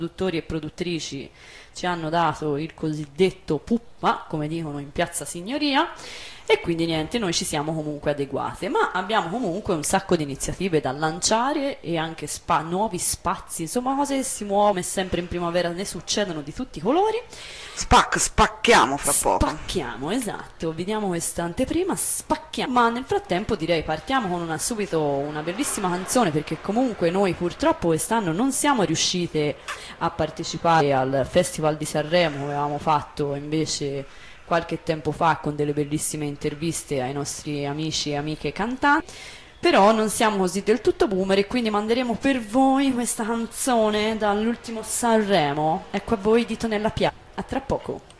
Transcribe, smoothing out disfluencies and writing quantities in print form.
produttori e produttrici ci hanno dato il cosiddetto puppa, come dicono in Piazza Signoria, e quindi niente, noi ci siamo comunque adeguate, ma abbiamo comunque un sacco di iniziative da lanciare e anche nuovi spazi, insomma cose che si muovono, come sempre in primavera ne succedono di tutti i colori. Spacchiamo fra poco. Spacchiamo, esatto, vediamo questa anteprima, spacchiamo, ma nel frattempo direi partiamo con subito una bellissima canzone, perché comunque noi purtroppo quest'anno non siamo riuscite a partecipare al Festival di Sanremo, che avevamo fatto invece qualche tempo fa con delle bellissime interviste ai nostri amici e amiche cantanti. Però non siamo così del tutto boomer e quindi manderemo per voi questa canzone dall'ultimo Sanremo. Ecco a voi Dito nella piazza. A tra poco.